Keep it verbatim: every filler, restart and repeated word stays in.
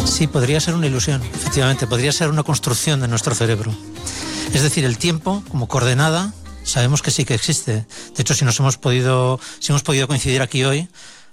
Sí, podría ser una ilusión, efectivamente, podría ser una construcción de nuestro cerebro. Es decir, el tiempo como coordenada sabemos que sí que existe. De hecho, si nos hemos podido, si hemos podido coincidir aquí hoy,